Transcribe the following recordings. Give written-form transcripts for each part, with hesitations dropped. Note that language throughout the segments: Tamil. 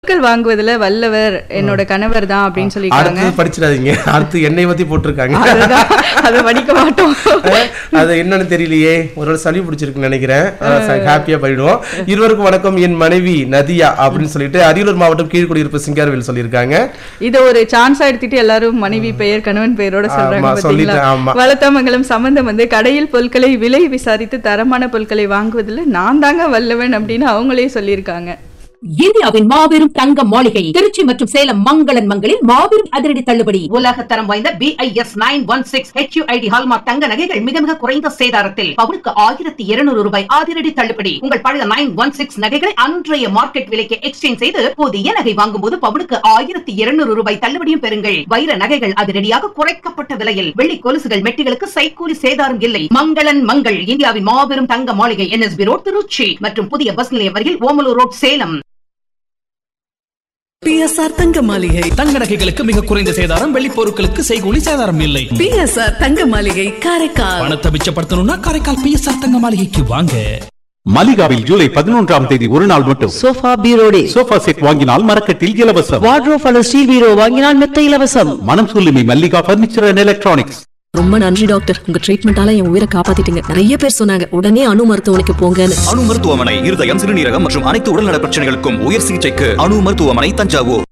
பொருட்கள் வாங்குவதுல வல்லவர் என்னோட கணவர் தான் அப்படின்னு சொல்லிருக்காங்க. அடுத்து படிச்சிடாதீங்க, அடுத்து என்னை பத்தி போட்டிருக்காங்க. அதை படிக்க மாட்டோம். அது என்னன்னு தெரியலையே, ஒரு சளி பிடிச்சிருக்குன்னு நினைக்கிறேன். ஹாப்பியா போயிடுவோம். இருவருக்கும் வணக்கம், என் மனைவி நதியா அப்படின்னு சொல்லிட்டு அரியலூர் மாவட்டம் கீழ்குடியிருப்பு சிங்காரவேல் சொல்லியிருக்காங்க. இதை ஒரு சான்ஸா எடுத்துட்டு எல்லாரும் மனைவி பெயர் கணவன் பெயரோட சொல்றாங்க. வளத்தாமங்கலம் சம்பந்தம் வந்து கடையில் பொருட்களை விலை விசாரித்து தரமான பொருட்களை வாங்குவதில் நான் தாங்க வல்லவன் அப்படின்னு அவங்களே சொல்லியிருக்காங்க. இந்தியாவின் மாபெரும் தங்க மாளிகை திருச்சி மற்றும் சேலம் மங்களன் மங்களில் மாபெரும் அதிரடி தள்ளுபடி. உலக தரம் வாய்ந்த BIS 916 HUID ஹால்மார்க் தங்க நகைகள் மிக மிக குறைந்த சேதாரத்தில் பவுனுக்கு 1200 ரூபாய் அதிரடி தள்ளுபடி. உங்கள் பழைய 916 நகைகளை அன்றைய மார்க்கெட் விலைக்கு எக்ஸ்சேஞ்ச் செய்து புதிய நகை வாங்கும் போது பவுனுக்கு 1200 ரூபாய் தள்ளுபடியும் பெறுங்கள். வைர நகைகள் அதிரடியாக குறைக்கப்பட்ட விலையில், வெள்ளி கொலுசுகள் மெட்டிகளுக்கு சைக்கூலி சேதாரம் இல்லை. மங்களன் மங்கள் இந்தியாவின் மாபெரும் தங்க மாளிகை NSB ரோட் திருச்சி மற்றும் புதிய பஸ் நிலையம் அருகில் ஓமலூர் ரோட் சேலம். PSR தங்க மாளிகை தங்க நகைகளுக்கு மிக குறைந்த சேதாரம், வெள்ளி பொருட்களுக்கு செய்கூலி சேதாரம் இல்லை. PSR தங்க மாளிகை காரைக்கால். பணத்தை மிச்சப்படுத்தணும்னா காரைக்கால் PSR தங்க மாளிகைக்கு வாங்க. மலிகாவில் ஜூலை 11ஆம் தேதி ஒரு நாள் மட்டும் சோஃபா பீரோடே சோஃபா செட் வாங்கினால் மரக்கட்டில் இலவசம். வார்ட்ரோப் அல்லது ஸ்டீல் பீரோ வாங்கினால் மெத்த இலவசம். மனம் சொல்லுமே மல்லிகா பர்னிச்சர் அண்ட் எலக்ட்ரானிக்ஸ். ரொம்ப நன்றி டாக்டர், உங்க ட்ரீட்மெண்டால என் உயிரை காப்பாத்திட்டீங்க. நிறைய பேர் சொன்னாங்க உடனே அணு மருத்துவமனைக்கு போங்கன்னு. அணு மருத்துவமனை இருதயம், சிறுநீரகம் மற்றும் அனைத்து உடல்நல பிரச்சனைகளுக்கும் உயர் சிகிச்சைக்கு அணு மருத்துவமனை, தஞ்சாவூர்.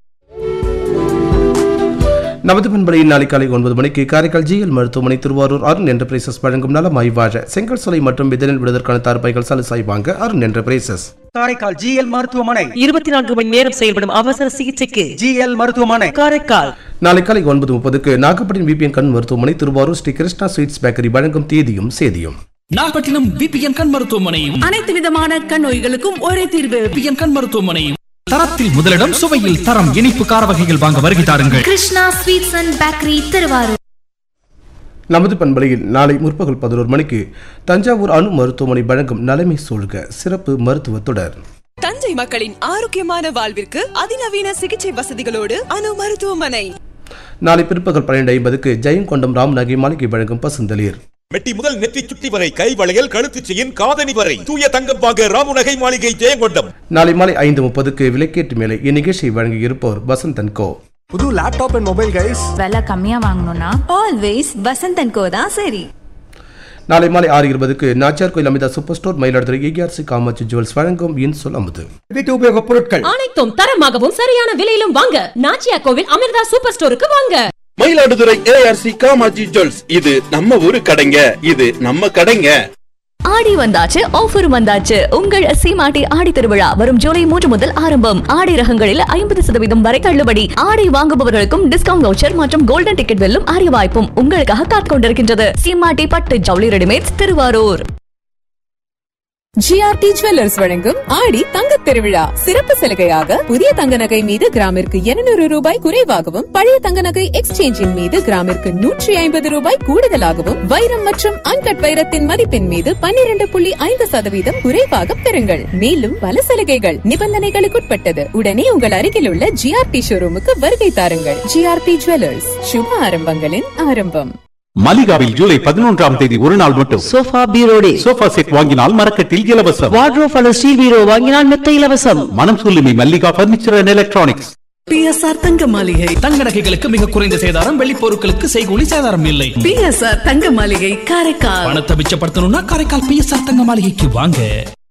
நமது பண்பலையில் நாளை காலை 9 மணிக்கு காரைக்கால் GL மருத்துவமனை திருவாரூர் அருண் என்டர்பிரைசஸ் வழங்கும் நலமாய் வாழ செங்கல் சோலை மற்றும் விதனில் விடுவதற்கான தார்பாய்கள் சலுசாய் வாங்க அருண் என்டர்பிரைசஸ். காரைக்கால் GL மருத்துவமனை 24 மணி நேரம் செயல்படும் அவசர சிகிச்சைக்கு GL மருத்துவமனை காரைக்கால். நாளை காலை 9:30க்கு நாகப்பட்டினம் VPN கண் மருத்துவமனை திருவாரூர் ஸ்ரீ கிருஷ்ணா ஸ்வீட்ஸ் பேக்கரி வழங்கும் தேதியும் சேதியும். நாகப்பட்டினம் VPN கண் மருத்துவமனையும் அனைத்து விதமான கண் நோய்களுக்கும் ஒரே தீர்வு. VPN கண் மருத்துவமனையும் தரத்தில் முதலிடம், சுவையில் தரம். இனிப்பு கார வகைகள் வாங்க வருகை தாருங்கள். Krishna sweets and bakery Thiruvarur. நமது பண்பலையில் நாளை முற்பகல் 11 மணிக்கு தஞ்சாவூர் அணு மருத்துவமனை வழங்கும் நலமை சூழ்க சிறப்பு மருத்துவ தொடர். தஞ்சை மக்களின் ஆரோக்கியமான வாழ்விற்கு அதிநவீன சிகிச்சை வசதிகளோடு அணு மருத்துவமனை. நாளை பிற்பகல் 12:50க்கு ஜெயங்கொண்டம் ராம்நகை மாளிகை வழங்கும் பசுந்தளிர். மெட்டி முதல் நெற்றி சுட்டி வரை, கை வளையல், கழுத்து செயின், காதணி வரை தூய தங்கம் வாங்க ராமுநகை மாளிகை ஜெயங்கொண்டம். நாளை மாலை 5:30க்கு விலைக்கேற்று மேலே இந்நிகழ்ச்சியை வழங்கி இருப்போர் வசந்தன் கோ. புது லேப்டாப் அண்ட் மொபைல் கைஸ், விலை கம்மியா வாங்கணும்னா ஆல்வேஸ் வசந்தன் கோ தான் சரி. நாளை மாலை 6:20க்கு நாச்சியார் கோயில் Amita super store Mayiladuthurai ARC Kamakshi jewels வழங்கும் இன்சொல் அமுது. வீட்டு உபயோக பொருட்கள் அனைத்தும் தரமாகவும் சரியான விலையிலும் வாங்க நாச்சியா கோவில் அமிர்தா சூப்பர் ஸ்டோருக்கு வாங்க. மயிலாடுதுறை ARC காமாட்சி ஜுவல்ஸ், இது நம்ம ஊரு கடைங்க, இது நம்ம கடைங்க. ஆடி வந்தாச்சு, ஆஃபர் வந்தாச்சு. உங்கள் சீமாட்டி ஆடி திருவிழா வரும் ஜூலை 3 முதல் ஆரம்பம். ஆடை ரகங்களில் 50% வரை தள்ளுபடி. ஆடை வாங்குபவர்களுக்கும் டிஸ்கவுண்ட் வவுச்சர் மற்றும் கோல்டன் டிக்கெட் வெல்லும் அரிய வாய்ப்பும் உங்களுக்காக காத்துக் கொண்டிருக்கின்றது. சீமாட்டி பட்டு ஜவுளி ரெடிமேட்ஸ் திருவாரூர். GRT ஜுவல்லர்ஸ் வழங்கும் ஆடி தங்க திருவிழா சிறப்பு சலுகையாக புதிய தங்க நகை மீது கிராமிற்கு 200 ரூபாய் குறைவாகவும், பழைய தங்க நகை எக்ஸ்சேஞ்சின் மீது கிராமிற்கு 150 ரூபாய் கூடுதலாகவும், வைரம் மற்றும் அன்கட் வைரத்தின் மதிப்பின் மீது 12.5% குறைவாக பெறுங்கள். மேலும் பல சலுகைகள் நிபந்தனைகளுக்குட்பட்டது. உடனே உங்கள் அருகில் உள்ள GRT ஷோரூமுக்கு வருகை தாருங்கள். GRT ஜுவல்லர்ஸ், சுப ஆரம்பங்களின் ஆரம்பம். மலிகாவில் ஜூலை 11ஆம் தேதி ஒரு நாள் மட்டும் சோஃபா பீரோடே சோஃபா செட் வாங்கினால் மரக்கட்டில் இலவசம். வார்ட்ரோப் அல்லது ஸ்டீல் பீரோ வாங்கினால் மெத்த இலவசம். மனம் சொல்லுமே Mallika furniture and electronics. PSR தங்க மாளிகை தங்க நகைகளுக்கு மிக குறைந்த சேதாரம், வெள்ளி பொருட்களுக்கு செய்கூலி சேதாரம் இல்லை. PSR தங்க மாளிகை காரைக்கால். பணத்தை மிச்சப்படுத்தணும்னா காரைக்கால் PSR தங்க மாளிகைக்கு வாங்க.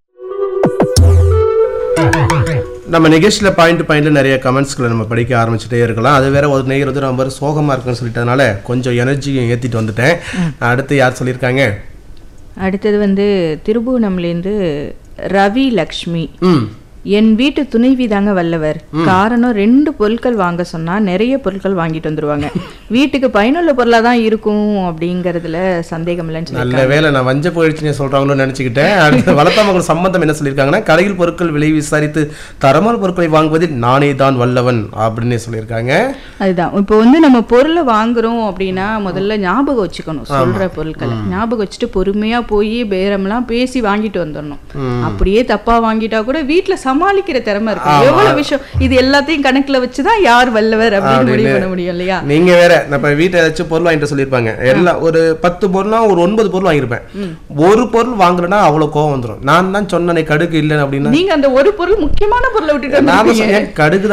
நம்ம நிகழ்ச்சியில் பாயிண்ட்ல நிறைய கமெண்ட்ஸ்களை நம்ம படிக்க ஆரம்பிச்சுட்டே இருக்கலாம். அது வேற ஒரு நேயர் வந்து ரொம்ப சோகமாக இருக்குன்னு சொல்லிட்டதுனால கொஞ்சம் எனர்ஜியும் ஏற்றிட்டு வந்துட்டேன். அடுத்து யார் சொல்லியிருக்காங்க? அடுத்தது வந்து திருபுவனம்லேருந்து ரவி லக்ஷ்மி. என் வீட்டு துணைவி தாங்க வல்லவர். காரணம் 2 பொருட்கள் வாங்க சொன்னா நிறைய பொருட்கள் வாங்கிட்டு வந்துருவாங்க. வீட்டுக்கு பயனுள்ள பொருளா தான் இருக்கும் அப்படிங்கறதுல சந்தேகம் இல்லைன்னு சொல்லி. நல்ல வேலை நான் வஞ்ச போயிடுச்சுன்னு சொல்றாங்களோன்னு நினைச்சுக்கிட்டேன். அடுத்த வளர்த்தாமகள் சம்பந்தம் என்ன சொல்லியிருக்காங்கன்னா, கடையில் பொருட்கள் விலை விசாரித்து தரமான பொருட்களை வாங்குவதில் நானே தான் வல்லவன் அப்படின்னு சொல்லியிருக்காங்க. அதுதான் இப்போ வந்து நம்ம பொருளை வாங்குறோம் அப்படின்னா முதல்ல ஞாபகம் வச்சுக்கணும். சொல்ற பொருட்களை ஞாபகம் வச்சுட்டு பொறுமையா போய் பேரம்லாம் பேசி வாங்கிட்டு வந்துடணும். அப்படியே தப்பா வாங்கிட்டா கூட வீட்டுல சமாளிக்கிற திறமை இருக்கு. எவ்வளவு விஷயம் இது எல்லாத்தையும் கணக்குல வச்சுதான் யார் வல்லவர் அப்படின்னு முடிவு பண்ண முடியும் இல்லையா? நீங்க வேற நம்ம வீட்டை ஏதாச்சும் பொருள் வாங்கிட்டு சொல்லியிருப்பாங்க. எல்லாம் ஒரு 10 பொருள்னா ஒரு 9 பொருள் வாங்கியிருப்பேன். ஒரு பொருள் வாங்கலன்னா அவ்வளவு கோவம் வந்துடும். நான் தான் சொன்னேன் கடுகு இல்லைன்னு அப்படின்னா, நீங்க அந்த ஒரு பொருள் முக்கியமான பொருளை விட்டுட்டு கடுகு